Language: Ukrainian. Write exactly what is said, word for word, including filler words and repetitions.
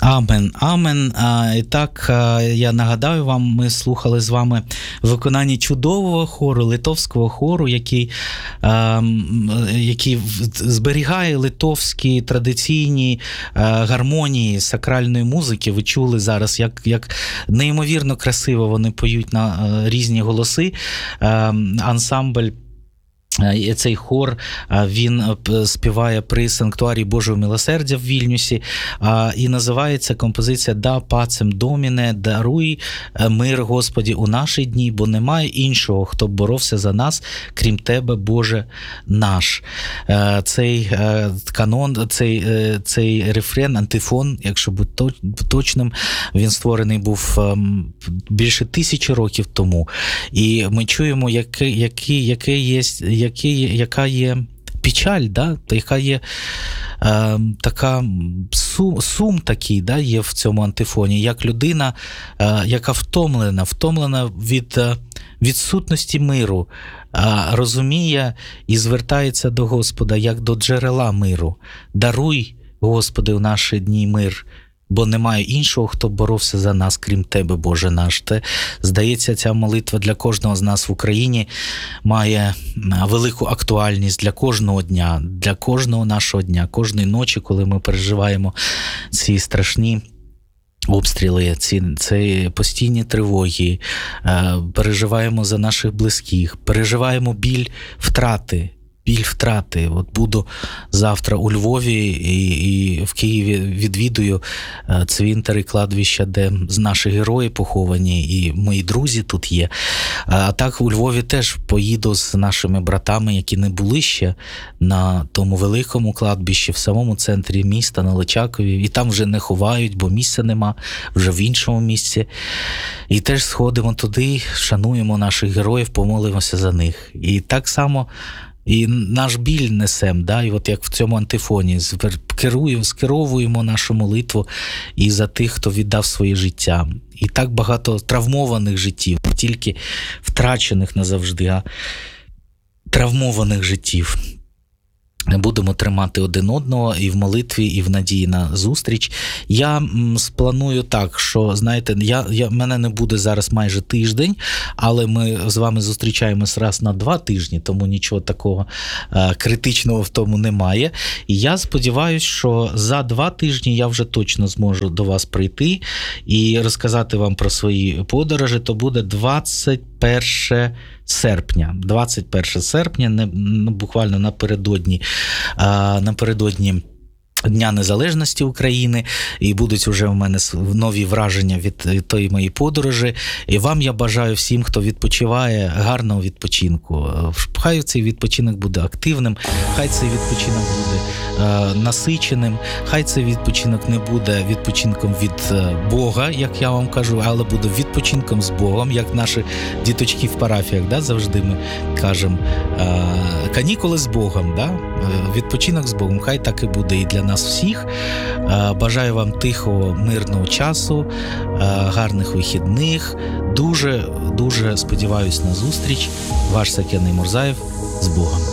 Амен, амен. І так, я нагадаю вам, ми слухали з вами виконання чудового хору, литовського хору, який, який зберігає литовські традиційні гармонії сакральної музики. Ви чули зараз, як, як неймовірно красиво вони поють на різні голоси. Ансамбль, цей хор, він співає при Санктуарії Божого Милосердя в Вільнюсі, і називається композиція «Да пацем доміне, даруй мир, Господі, у наші дні, бо немає іншого, хто б боровся за нас, крім Тебе, Боже наш». Цей канон, цей, цей рефрен, антифон, якщо бути точним, він створений був більше тисячі років тому. І ми чуємо, який, який, який є, який, яка є печаль, да? Яка є е, така сум, сум такий, да, є в цьому антифоні, як людина, е, яка втомлена, втомлена від е, відсутності миру, е, розуміє і звертається до Господа, як до джерела миру. Даруй, Господи, у наші дні мир, бо немає іншого, хто боровся за нас, крім Тебе, Боже наш. Те, здається, ця молитва для кожного з нас в Україні має велику актуальність для кожного дня, для кожного нашого дня, кожної ночі, коли ми переживаємо ці страшні обстріли, ці, ці постійні тривоги, переживаємо за наших близьких, переживаємо біль втрати, біль втрати. От буду завтра у Львові і, і в Києві відвідую цвинтар і кладовища, де наші герої поховані, і мої друзі тут є. А так у Львові теж поїду з нашими братами, які не були ще на тому великому кладбищі, в самому центрі міста, на Личакові. І там вже не ховають, бо місця нема, вже в іншому місці. І теж сходимо туди, шануємо наших героїв, помолимося за них. І так само і наш біль несем, да, і от як в цьому антифоні, керуємо, скеровуємо нашу молитву і за тих, хто віддав своє життя. І так багато травмованих життів, не тільки втрачених назавжди, а травмованих життів. Будемо тримати один одного і в молитві, і в надії на зустріч. Я м, спланую так, що, знаєте, я, я, мене не буде зараз майже тиждень, але ми з вами зустрічаємось раз на два тижні, тому нічого такого е, критичного в тому немає. І я сподіваюся, що за два тижні я вже точно зможу до вас прийти і розказати вам про свої подорожі. То буде двадцять перше серпня. двадцять перше серпня, не, ну, буквально напередодні, а, напередодні Дня Незалежності України, і будуть вже у мене нові враження від, від тої моєї подорожі. І вам я бажаю всім, хто відпочиває, гарного відпочинку. Хай цей відпочинок буде активним, хай цей відпочинок буде е, насиченим, хай цей відпочинок не буде відпочинком від е, Бога, як я вам кажу, але буде відпочинком з Богом, як наші діточки в парафіях, да, завжди ми кажемо, е, канікули з Богом, да? е, відпочинок з Богом, хай так і буде і для нас всіх. Бажаю вам тихого, мирного часу, гарних вихідних. Дуже, дуже сподіваюсь на зустріч. Ваш Сакений Мурзаєв. З Богом.